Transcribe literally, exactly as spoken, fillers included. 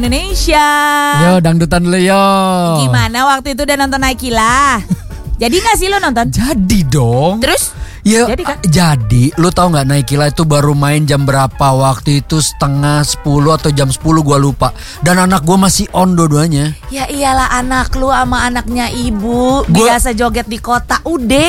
Indonesia. Yo, dangdutan dulu yo. Gimana waktu itu udah nonton Naikila? Jadi gak sih lo nonton? Jadi dong. Terus? Ya, Jadi kan? jadi lu tahu nggak Naikila itu baru main jam berapa? Waktu itu setengah sepuluh atau jam sepuluh gua lupa. Dan anak gua masih on dua-duanya. Ya iyalah, anak lu sama anaknya ibu Gua- biasa joget di kota. Udah